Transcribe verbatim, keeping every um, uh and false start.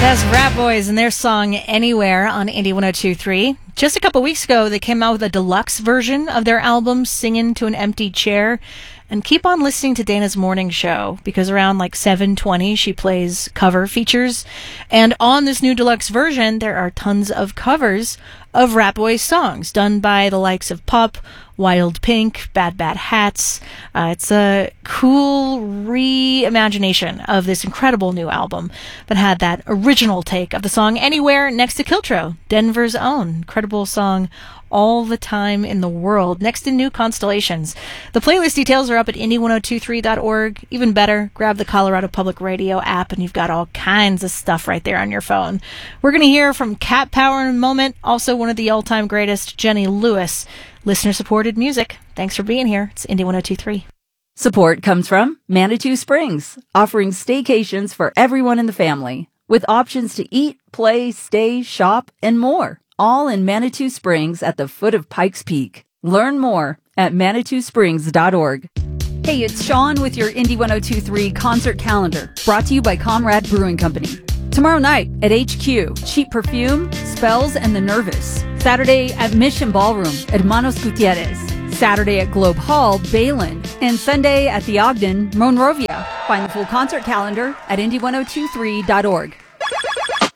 That's Rat Boys and their song Anywhere on Indie one oh two point three. Just a couple weeks ago, they came out with a deluxe version of their album, Singin' to an Empty Chair. And keep on listening to Dana's morning show, because around like seven twenty, she plays cover features. And on this new deluxe version, there are tons of covers of Rat Boys songs done by the likes of Pup, Wild Pink, Bad Bad Hats. Uh, it's a cool reimagination of this incredible new album that had that original take of the song Anywhere next to Kiltro, Denver's own. Incredible song, all the time in the world, next to New Constellations. The playlist details are up at indie one oh two three dot org. Even better, grab the Colorado Public Radio app and you've got all kinds of stuff right there on your phone. We're going to hear from Cat Power in a moment, also one of the all-time greatest, Jenny Lewis. Listener-supported music. Thanks for being here. It's Indie one oh two point three. Support comes from Manitou Springs, offering staycations for everyone in the family, with options to eat, play, stay, shop, and more. All in Manitou Springs at the foot of Pikes Peak. Learn more at manitou springs dot org. Hey, it's Sean with your Indie one oh two point three concert calendar, brought to you by Comrade Brewing Company. Tomorrow night at H Q, Cheap Perfume, Spells, and The Nervous. Saturday at Mission Ballroom, Hermanos Gutierrez. Saturday at Globe Hall, Balin. And Sunday at the Ogden, Monrovia. Find the full concert calendar at indie one oh two three dot org.